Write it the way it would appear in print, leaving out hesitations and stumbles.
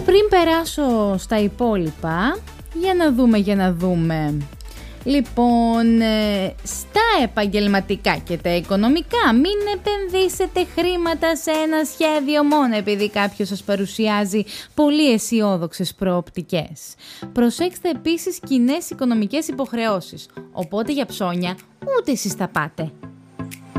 Πριν περάσω στα υπόλοιπα, για να δούμε. Λοιπόν, στα επαγγελματικά και τα οικονομικά, μην επενδύσετε χρήματα σε ένα σχέδιο μόνο επειδή κάποιος σας παρουσιάζει πολύ αισιόδοξες προοπτικές. Προσέξτε επίσης κοινές οικονομικές υποχρεώσεις, οπότε για ψώνια ούτε εσείς θα πάτε.